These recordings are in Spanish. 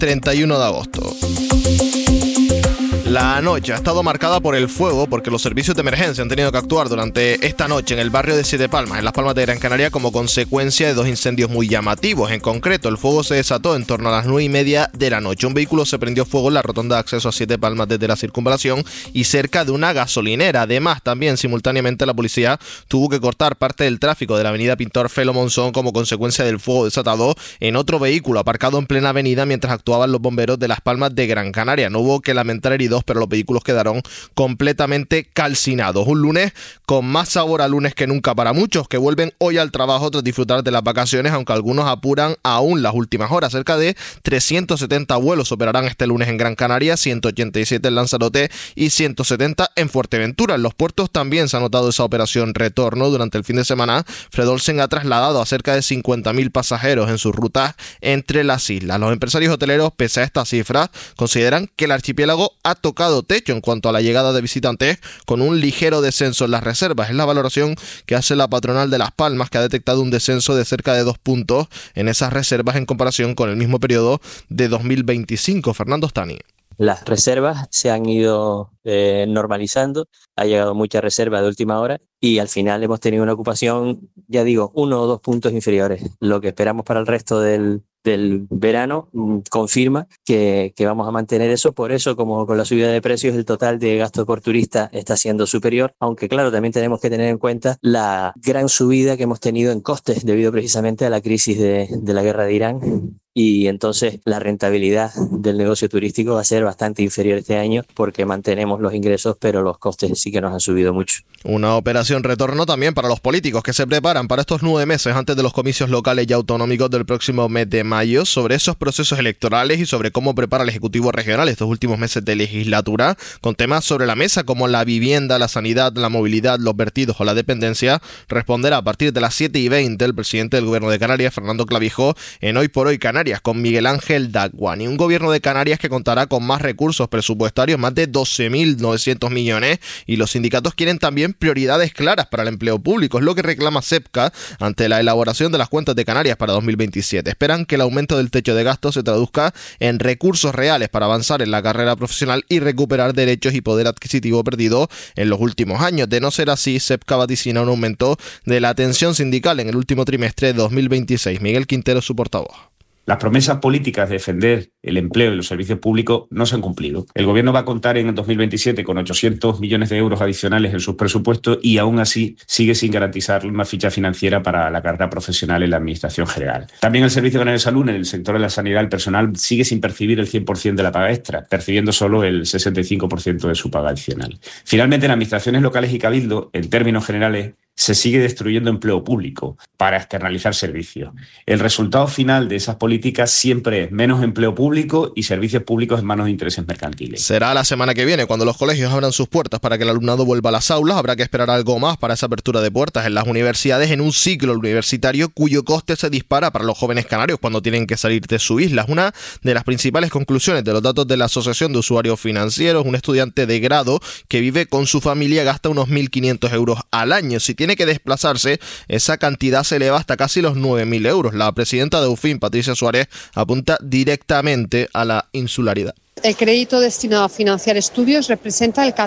31 de agosto. La noche ha estado marcada por el fuego porque los servicios de emergencia han tenido que actuar durante esta noche en el barrio de Siete Palmas, en Las Palmas de Gran Canaria, como consecuencia de dos incendios muy llamativos. En concreto, el fuego se desató en torno a las 9:30 de la noche. Un vehículo se prendió fuego en la rotonda de acceso a Siete Palmas desde la circunvalación y cerca de una gasolinera. Además, también simultáneamente la policía tuvo que cortar parte del tráfico de la avenida Pintor Felo Monzón como consecuencia del fuego desatado en otro vehículo aparcado en plena avenida mientras actuaban los bomberos de Las Palmas de Gran Canaria. No hubo que lamentar heridos, pero los vehículos quedaron completamente calcinados. Un lunes con más sabor a lunes que nunca para muchos que vuelven hoy al trabajo tras disfrutar de las vacaciones, aunque algunos apuran aún las últimas horas. Cerca de 370 vuelos operarán este lunes en Gran Canaria, 187 en Lanzarote y 170 en Fuerteventura. En los puertos también se ha notado esa operación retorno. Durante el fin de semana, Fred Olsen ha trasladado a cerca de 50.000 pasajeros en sus rutas entre las islas. Los empresarios hoteleros, pese a estas cifras, consideran que el archipiélago ha tocado techo en cuanto a la llegada de visitantes, con un ligero descenso en las reservas. Es la valoración que hace la patronal de Las Palmas, que ha detectado un descenso de cerca de 2 puntos en esas reservas en comparación con el mismo periodo de 2025. Fernando Stani. Las reservas se han ido normalizando, ha llegado mucha reserva de última hora y al final hemos tenido una ocupación, ya digo, 1 o 2 puntos inferiores. Lo que esperamos para el resto del verano confirma que vamos a mantener eso. Por eso, como con la subida de precios, el total de gasto por turista está siendo superior, aunque claro, también tenemos que tener en cuenta la gran subida que hemos tenido en costes debido precisamente a la crisis de la guerra de Irán. Y entonces la rentabilidad del negocio turístico va a ser bastante inferior este año porque mantenemos los ingresos, pero los costes sí que nos han subido mucho. Una operación retorno también para los políticos que se preparan para estos 9 meses antes de los comicios locales y autonómicos del próximo mes de mayo. Sobre esos procesos electorales y sobre cómo prepara el Ejecutivo Regional estos últimos meses de legislatura, con temas sobre la mesa como la vivienda, la sanidad, la movilidad, los vertidos o la dependencia, responderá a partir de las 7:20 el presidente del Gobierno de Canarias, Fernando Clavijo, en Hoy por Hoy Canarias, con Miguel Ángel Daguán, y un gobierno de Canarias que contará con más recursos presupuestarios, más de 12.900 millones, y los sindicatos quieren también prioridades claras para el empleo público. Es lo que reclama CEPCA ante la elaboración de las cuentas de Canarias para 2027. Esperan que el aumento del techo de gastos se traduzca en recursos reales para avanzar en la carrera profesional y recuperar derechos y poder adquisitivo perdido en los últimos años. De no ser así, CEPCA vaticina un aumento de la tensión sindical en el último trimestre de 2026. Miguel Quintero, su portavoz. Las promesas políticas de defender el empleo y los servicios públicos no se han cumplido. El Gobierno va a contar en el 2027 con 800 millones de euros adicionales en sus presupuestos y aún así sigue sin garantizar una ficha financiera para la carrera profesional en la Administración General. También el Servicio Canario de Salud, en el sector de la sanidad, el personal sigue sin percibir el 100% de la paga extra, percibiendo solo el 65% de su paga adicional. Finalmente, en administraciones locales y cabildo, en términos generales, se sigue destruyendo empleo público para externalizar servicios. El resultado final de esas políticas siempre es menos empleo público y servicios públicos en manos de intereses mercantiles. Será la semana que viene cuando los colegios abran sus puertas para que el alumnado vuelva a las aulas. Habrá que esperar algo más para esa apertura de puertas en las universidades, en un ciclo universitario cuyo coste se dispara para los jóvenes canarios cuando tienen que salir de su isla. Una de las principales conclusiones de los datos de la Asociación de Usuarios Financieros: un estudiante de grado que vive con su familia gasta unos 1.500 euros al año. Si tiene que desplazarse, esa cantidad se eleva hasta casi los 9.000 euros. La presidenta de UFIN, Patricia Suárez, apunta directamente a la insularidad. El crédito destinado a financiar estudios representa el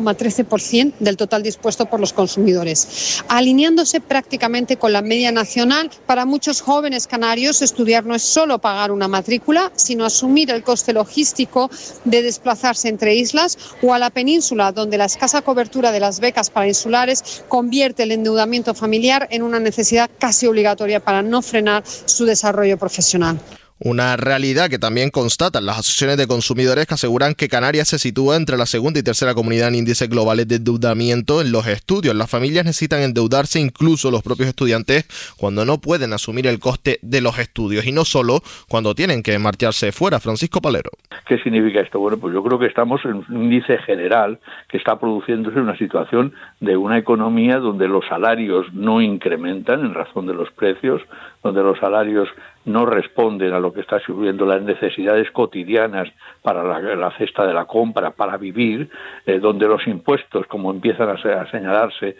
14,13% del total dispuesto por los consumidores, alineándose prácticamente con la media nacional. Para muchos jóvenes canarios, estudiar no es solo pagar una matrícula, sino asumir el coste logístico de desplazarse entre islas o a la península, donde la escasa cobertura de las becas para insulares convierte el endeudamiento familiar en una necesidad casi obligatoria para no frenar su desarrollo profesional. Una realidad que también constatan las asociaciones de consumidores, que aseguran que Canarias se sitúa entre la segunda y tercera comunidad en índices globales de endeudamiento en los estudios. Las familias necesitan endeudarse, incluso los propios estudiantes, cuando no pueden asumir el coste de los estudios, y no solo cuando tienen que marcharse fuera. Francisco Palero. ¿Qué significa esto? Bueno, pues yo creo que estamos en un índice general que está produciéndose una situación de una economía donde los salarios no incrementan en razón de los precios, donde los salarios no responden a lo que está subiendo las necesidades cotidianas para la cesta de la compra, para vivir, donde los impuestos, como empiezan a señalarse,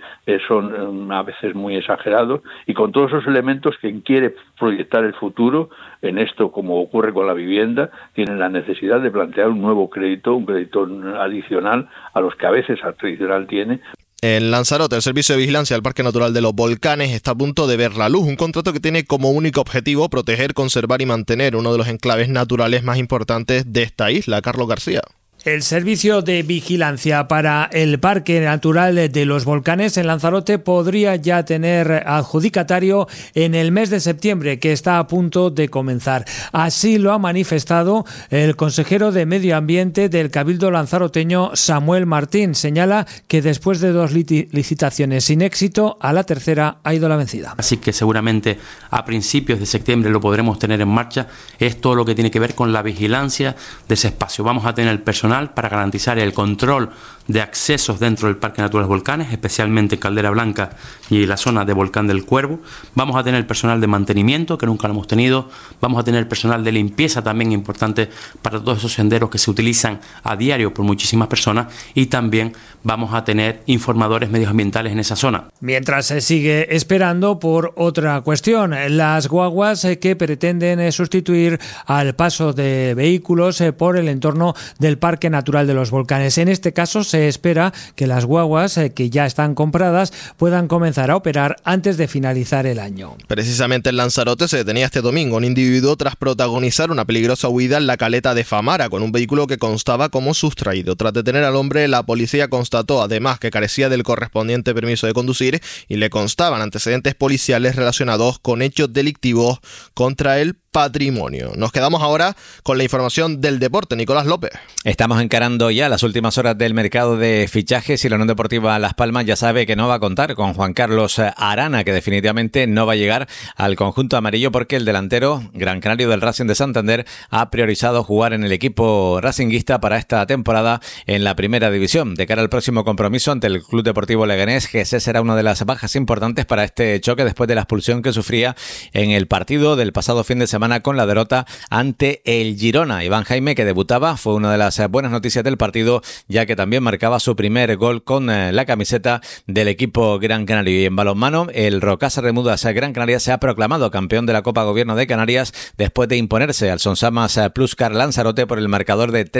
son a veces muy exagerados, y con todos esos elementos, quien quiere proyectar el futuro en esto, como ocurre con la vivienda, tienen la necesidad de plantear un nuevo crédito, un crédito adicional a los que a veces al tradicional tiene. En Lanzarote, el Servicio de Vigilancia del Parque Natural de los Volcanes está a punto de ver la luz, un contrato que tiene como único objetivo proteger, conservar y mantener uno de los enclaves naturales más importantes de esta isla. Carlos García. El Servicio de Vigilancia para el Parque Natural de los Volcanes en Lanzarote podría ya tener adjudicatario en el mes de septiembre, que está a punto de comenzar. Así lo ha manifestado el consejero de Medio Ambiente del Cabildo lanzaroteño, Samuel Martín. Señala que después de 2 licitaciones sin éxito, a la tercera ha ido la vencida. Así que seguramente a principios de septiembre lo podremos tener en marcha. Es todo lo que tiene que ver con la vigilancia de ese espacio. Vamos a tener el personal para garantizar el control de accesos dentro del Parque Natural de los Volcanes, especialmente Caldera Blanca y la zona de Volcán del Cuervo. Vamos a tener personal de mantenimiento, que nunca lo hemos tenido. Vamos a tener personal de limpieza, también importante para todos esos senderos que se utilizan a diario por muchísimas personas, y también vamos a tener informadores medioambientales en esa zona. Mientras se sigue esperando por otra cuestión, las guaguas que pretenden sustituir al paso de vehículos por el entorno del Parque Natural de los Volcanes. En este caso se espera que las guaguas que ya están compradas puedan comenzar a operar antes de finalizar el año. Precisamente en Lanzarote se detenía este domingo un individuo tras protagonizar una peligrosa huida en la caleta de Famara con un vehículo que constaba como sustraído. Tras detener al hombre, la policía constató además que carecía del correspondiente permiso de conducir y le constaban antecedentes policiales relacionados con hechos delictivos contra el patrimonio. Nos quedamos ahora con la información del deporte. Nicolás López. Estamos encarando ya las últimas horas del mercado de fichajes y la Unión Deportiva Las Palmas ya sabe que no va a contar con Juan Carlos Arana, que definitivamente no va a llegar al conjunto amarillo porque el delantero gran canario del Racing de Santander ha priorizado jugar en el equipo racinguista para esta temporada en la primera división. De cara al próximo compromiso ante el Club Deportivo Leganés, Jesús será una de las bajas importantes para este choque después de la expulsión que sufría en el partido del pasado fin de semana con la derrota ante el Girona. Iván Jaime, que debutaba, fue una de las buenas noticias del partido, ya que también marcaba su primer gol con la camiseta del equipo Gran Canario. Y en balonmano, el Rocasa Remudas Gran Canaria se ha proclamado campeón de la Copa Gobierno de Canarias después de imponerse al Sonsamas Pluscar Lanzarote por el marcador de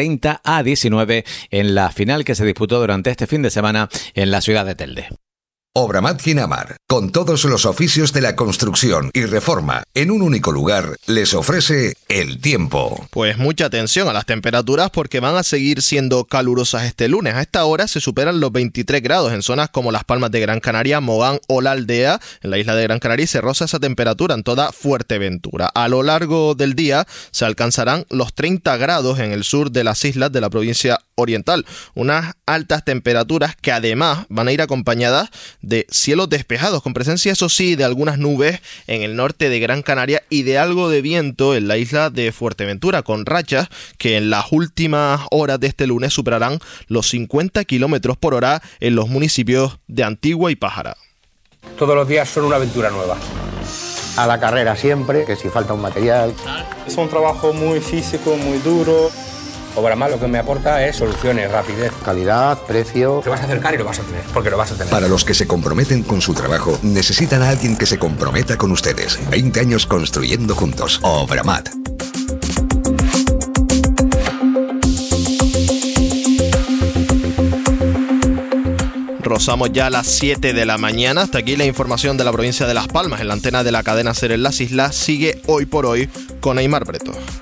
30-19 en la final que se disputó durante este fin de semana en la ciudad de Telde. Obramat Ginamar, con todos los oficios de la construcción y reforma en un único lugar, les ofrece el tiempo. Pues mucha atención a las temperaturas porque van a seguir siendo calurosas este lunes. A esta hora se superan los 23 grados en zonas como Las Palmas de Gran Canaria, Mogán o La Aldea. En la isla de Gran Canaria se roza esa temperatura en toda Fuerteventura. A lo largo del día se alcanzarán los 30 grados en el sur de las islas de la provincia oriental. Unas altas temperaturas que además van a ir acompañadas de cielos despejados, con presencia, eso sí, de algunas nubes en el norte de Gran Canaria y de algo de viento en la isla de Fuerteventura, con rachas que en las últimas horas de este lunes superarán los 50 kilómetros por hora en los municipios de Antigua y Pájara. Todos los días son una aventura nueva. A la carrera siempre, que si falta un material. Es un trabajo muy físico, muy duro. Obramat lo que me aporta es soluciones, rapidez, calidad, precio. Te vas a acercar y lo vas a tener, porque lo vas a tener. Para los que se comprometen con su trabajo, necesitan a alguien que se comprometa con ustedes. 20 años construyendo juntos. Obramat. Rozamos ya a las 7 de la mañana. Hasta aquí la información de la provincia de Las Palmas. En la antena de la cadena SER en las islas sigue Hoy por Hoy con Aimar Breto.